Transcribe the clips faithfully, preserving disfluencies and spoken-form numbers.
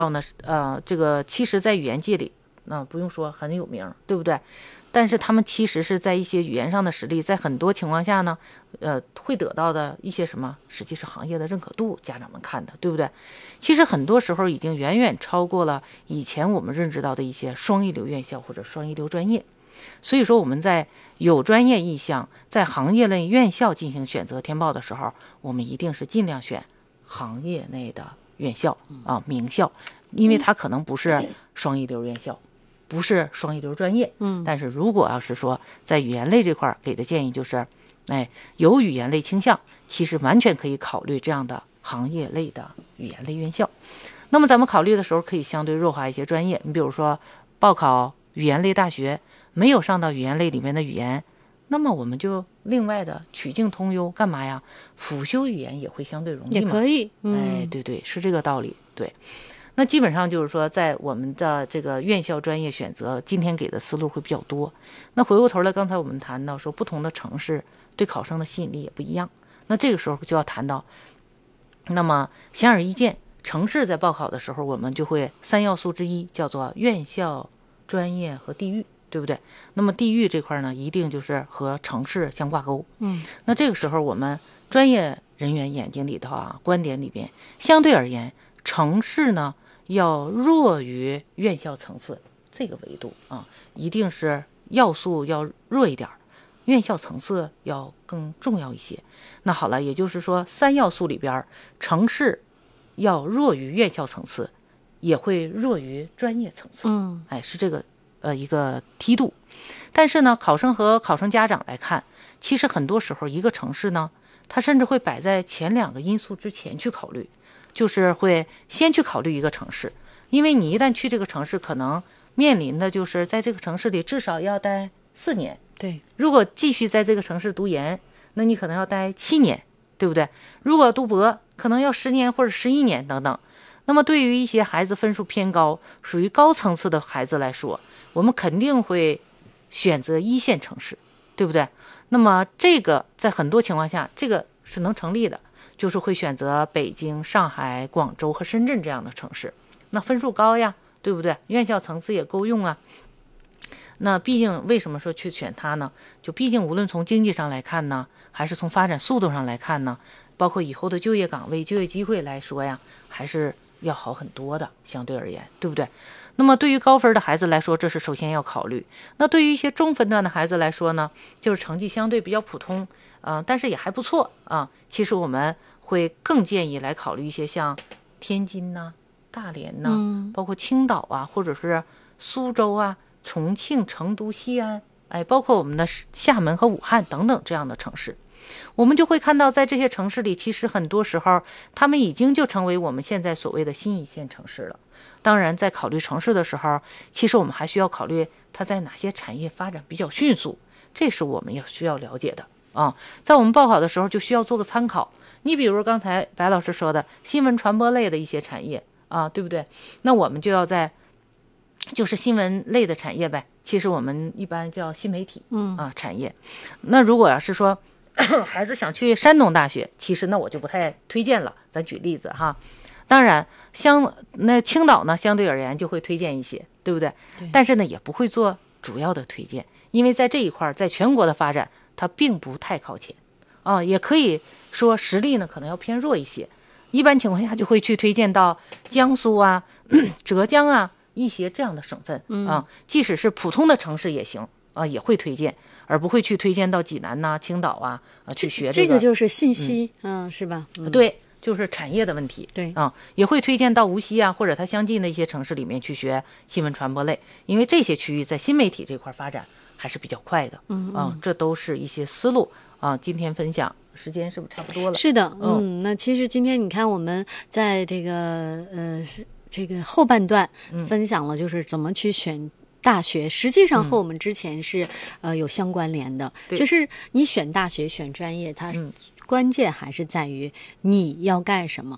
呢，呃，这个其实在语言界里，那、呃、不用说很有名，对不对？但是他们其实是在一些语言上的实力，在很多情况下呢，呃，会得到的一些什么，实际是行业的认可度，家长们看的，对不对？其实很多时候已经远远超过了以前我们认知到的一些双一流院校或者双一流专业。所以说我们在有专业意向，在行业类院校进行选择填报的时候，我们一定是尽量选行业内的院校啊，名校，因为它可能不是双一流院校，不是双一流专业。 嗯， 但是如果要是说在语言类这块给的建议就是，哎，有语言类倾向，其实完全可以考虑这样的行业类的语言类院校。那么咱们考虑的时候可以相对弱化一些专业，你比如说报考语言类大学，没有上到语言类里面的语言，那么我们就另外的曲径通幽，干嘛呀？辅修语言也会相对容易嘛， 也可以。 嗯、哎，对对，是这个道理。对，那基本上就是说，在我们的这个院校专业选择，今天给的思路会比较多。那回过头来，刚才我们谈到说，不同的城市对考生的吸引力也不一样。那这个时候就要谈到，那么显而易见，城市在报考的时候，我们就会三要素之一叫做院校、专业和地域。对不对？那么地域这块呢，一定就是和城市相挂钩。 嗯， 那这个时候我们专业人员眼睛里头啊，观点里边，相对而言，城市呢要弱于院校层次这个维度啊，一定是要素要弱一点，院校层次要更重要一些。那好了，也就是说三要素里边，城市要弱于院校层次，也会弱于专业层次。 嗯， 哎，是这个。呃，一个梯度，但是呢，考生和考生家长来看，其实很多时候一个城市呢，它甚至会摆在前两个因素之前去考虑，就是会先去考虑一个城市，因为你一旦去这个城市，可能面临的就是在这个城市里至少要待四年。 对， 如果继续在这个城市读研，那你可能要待七年，对不对？如果读博，可能要十年或者十一年等等。那么对于一些孩子分数偏高、属于高层次的孩子来说，我们肯定会选择一线城市，对不对？那么这个在很多情况下，这个是能成立的，就是会选择北京、上海、广州和深圳这样的城市。那分数高呀，对不对？院校层次也够用啊。那毕竟为什么说去选它呢？就毕竟无论从经济上来看呢，还是从发展速度上来看呢，包括以后的就业岗位、就业机会来说呀，还是要好很多的，相对而言，对不对？那么对于高分的孩子来说，这是首先要考虑。那对于一些中分段的孩子来说呢，就是成绩相对比较普通，呃，但是也还不错啊。其实我们会更建议来考虑一些像天津呐、大连呐、 嗯， 包括青岛啊，或者是苏州啊、重庆、成都、西安，哎，包括我们的厦门和武汉等等这样的城市。我们就会看到，在这些城市里，其实很多时候，他们已经就成为我们现在所谓的新一线城市了。当然，在考虑城市的时候，其实我们还需要考虑它在哪些产业发展比较迅速，这是我们要需要了解的啊。在我们报考的时候，就需要做个参考。你比如刚才白老师说的新闻传播类的一些产业啊，对不对？那我们就要在就是新闻类的产业呗，其实我们一般叫新媒体啊产业。那如果要是说孩子想去山东大学，其实那我就不太推荐了。咱举例子哈，当然相那青岛呢，相对而言就会推荐一些，对不对？ 对， 但是呢，也不会做主要的推荐，因为在这一块，在全国的发展，它并不太靠前啊。也可以说实力呢可能要偏弱一些，一般情况下就会去推荐到江苏啊、浙江啊一些这样的省份啊，即使是普通的城市也行啊，也会推荐。而不会去推荐到济南呐、啊、青岛啊啊去学这个。 个就是信息，嗯，嗯是吧？ 嗯、对，就是产业的问题。 对啊，也会推荐到无锡啊或者它相近的一些城市里面去学新闻传播类，因为这些区域在新媒体这块发展还是比较快的。 嗯啊，这都是一些思路啊。今天分享时间是不是差不多了？ 是的， 嗯， 嗯那其实今天你看我们在这个呃这个后半段分享了，就是怎么去选大学，实际上和我们之前是、嗯、呃有相关联的，就是你选大学选专业，它关键还是在于你要干什么。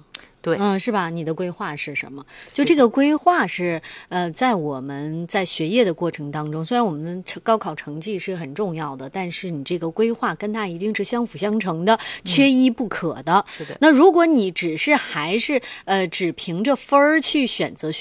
对， 嗯，是吧？你的规划是什么？就这个规划是，呃，在我们在学业的过程当中，虽然我们的高考成绩是很重要的，但是你这个规划跟它一定是相辅相成的，缺一不可的。 是的。 那如果你只是还是呃只凭着分儿去选择学